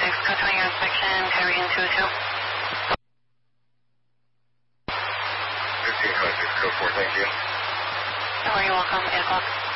code 20 your inspection, carrying 202. 1526, code 4, thank you. Oh, you're welcome, 8 o'clock.